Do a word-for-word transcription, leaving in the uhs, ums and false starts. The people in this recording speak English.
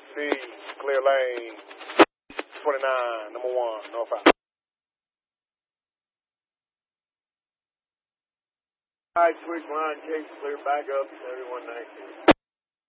C, clear lane. twenty-nine, number one, North five. High switch line, case clear back up, seventy-one nineteen.